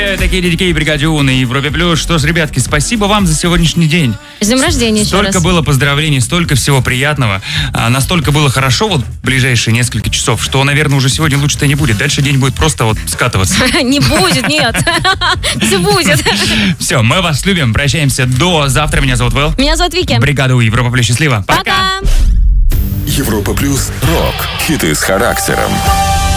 Такие DDK, Бригадюн и Европе Плюс. Что ж, ребятки, спасибо вам за сегодняшний день. С днем рождения еще раз. Столько было поздравлений, столько всего приятного. Настолько было хорошо вот ближайшие несколько часов, что, наверное, уже сегодня лучше-то не будет. Дальше день будет просто вот скатываться. Не будет, нет. Все будет. Все, мы вас любим. Прощаемся до завтра. Меня зовут Вэл. Меня зовут Вики. Бригаду Европа Плюс. Счастливо. Пока. Европа Плюс. Рок. Хиты с характером.